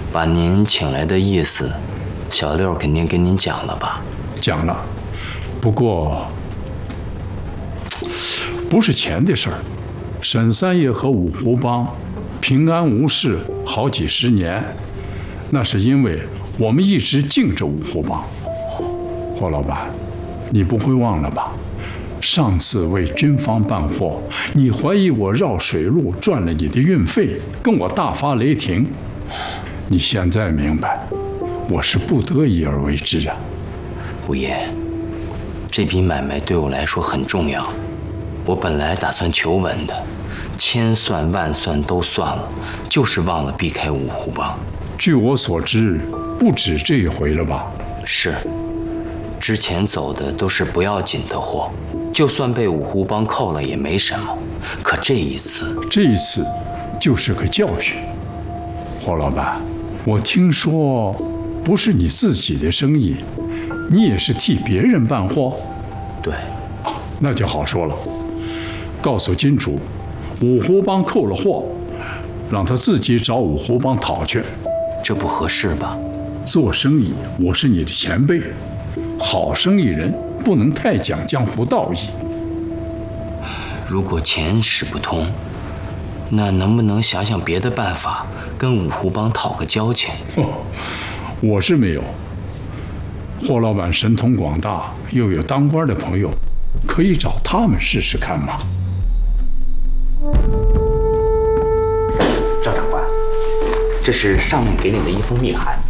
把您请来的意思，小六肯定跟您讲了吧？ 讲了，不过不是钱的事儿。沈三爷和五湖帮平安无事好几十年，那是因为我们一直敬着五湖帮。霍老板，你不会忘了吧？上次为军方办货，你怀疑我绕水路赚了你的运费，跟我大发雷霆。你现在明白，我是不得已而为之啊。 五爷，这笔买卖对我来说很重要，我本来打算求稳的，千算万算都算了，就是忘了避开五湖帮。 据我所知，不止这一回了吧？ 是，之前走的都是不要紧的货，就算被五湖帮扣了也没什么。可这一次就是个教训。霍老板，我听说不是你自己的生意，你也是替别人办货？ 对。 那就好说了，告诉金主，五湖帮扣了货，让他自己找五湖帮讨去。 这不合适吧？ 做生意，我是你的前辈，好生意人不能太讲江湖道义。 如果钱使不通，那能不能想想别的办法，跟五湖帮讨个交情？ 我是没有。霍老板神通广大，又有当官的朋友，可以找他们试试看嘛。 赵长官，这是上面给你的一封密函，